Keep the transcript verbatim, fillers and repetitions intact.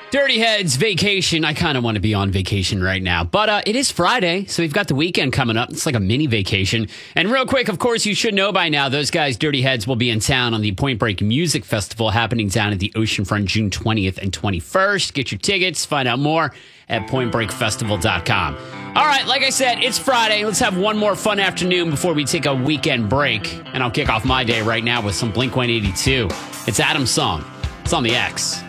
Dirty Heads vacation. I kind of want to be on vacation right now, but uh, it is Friday, so we've got the weekend coming up. It's like a mini vacation. And real quick, of course, you should know by now, those guys, Dirty Heads, will be in town on the Point Break Music Festival happening down at the Oceanfront June twentieth and twenty-first. Get your tickets. Find out more at point break festival dot com. All right, like I said, it's Friday. Let's have one more fun afternoon before we take a weekend break. And I'll kick off my day right now with some Blink one eighty-two. It's Adam's song. It's on the X.